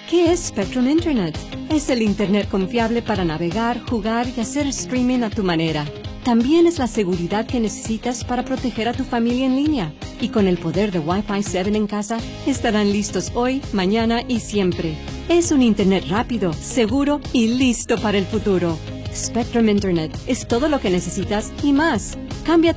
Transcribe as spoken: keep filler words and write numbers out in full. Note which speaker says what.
Speaker 1: ¿Qué es Spectrum Internet? Es el Internet confiable para navegar, jugar y hacer streaming a tu manera. También es la seguridad que necesitas para proteger a tu familia en línea. Y con el poder de Wi-Fi siete en casa, estarán listos hoy, mañana y siempre. Es un Internet rápido, seguro y listo para el futuro. Spectrum Internet es todo lo que necesitas y más. Cambia